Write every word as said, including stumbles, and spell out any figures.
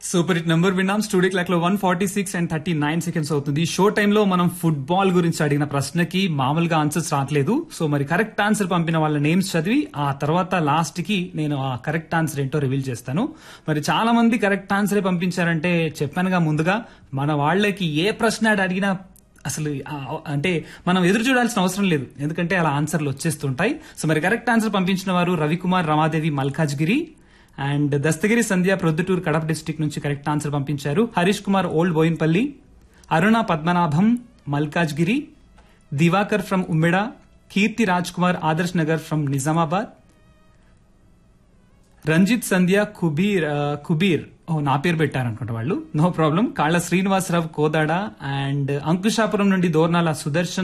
Super hit number విన్నాం. Studio clock లో one forty six and thirty nine seconds అవుతుంది. Show టైంలో మనం ఫుట్బాల్ గురించి అడిగిన ప్రశ్నకి మామూలుగా ఆన్సర్స్ రావట్లేదు. సో మరి కరెక్ట్ ఆన్సర్ పంపిన వాళ్ళ నేమ్స్ చదివి ఆ తర్వాత లాస్ట్ కి నేను ఆ కరెక్ట్ ఆన్సర్ ఏంటో రివీల్ చేస్తాను. మరి చాలా మంది కరెక్ట్ ఆన్సరే పంపించారంటే చెప్పానుగా ముందుగా, మన వాళ్ళకి ఏ ప్రశ్న అడిగినా అసలు అంటే మనం ఎదురు చూడాల్సిన అవసరం లేదు, ఎందుకంటే అలా ఆన్సర్లు వచ్చేస్తుంటాయి. సో మరి కరెక్ట్ ఆన్సర్ పంపించిన వారు Ravikumar Ramadevi Malkajgiri and Dastagiri Sandhya Proddatur Kadapa district నుంచి కరెక్ట్ ఆన్సర్ పంపించారు. Harish Kumar old Boinpally, Aruna Padmanabham Malkajgiri, Diwakar from Ummeda, Keerthi Raj Kumar Adarsh Nagar from Nizamabad, Ranjith సంధ్య కుబీర్ కుబీర్ ఓ నా పేరు పెట్టారనుకుంటా వాళ్ళు, నో ప్రాబ్లం. కాళ్ళ శ్రీనివాసరావు కోదాడ అండ్ అంకుశాపురం నుండి దోర్నాల సుదర్శన్